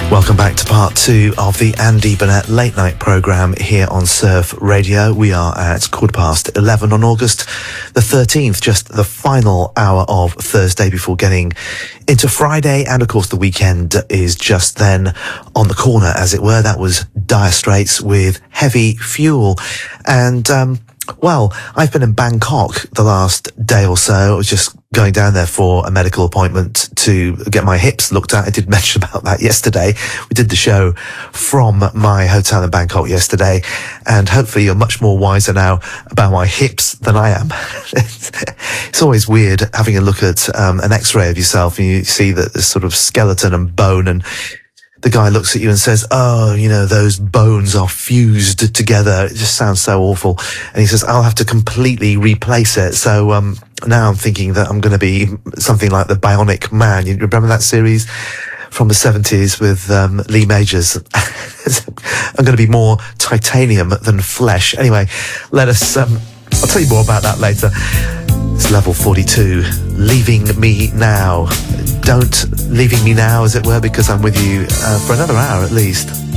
Welcome back to part 2 of the Andy Burnett late night programme here on Surf Radio. We are at 11:15 on August the 13th, just the final hour of Thursday before getting into Friday. And of course the weekend is just then on the corner, as it were. That was Dire Straits with Heavy Fuel. And, well, I've been in Bangkok the last day or so. I was just going down there for a medical appointment to get my hips looked at. I did mention about that yesterday. We did the show from my hotel in Bangkok yesterday, and hopefully you're much more wiser now about my hips than I am. It's always weird having a look at an x-ray of yourself and you see that there's sort of skeleton and bone, and the guy looks at you and says, oh, you know, those bones are fused together. It just sounds so awful. And he says, I'll have to completely replace it. So now I'm thinking that I'm going to be something like the Bionic Man. You remember that series from the 70s with Lee Majors? I'm going to be more titanium than flesh. Anyway, let us... I'll tell you more about that later. It's level 42. Leaving Me Now. Don't leaving me now, as it were, because I'm with you for another hour at least.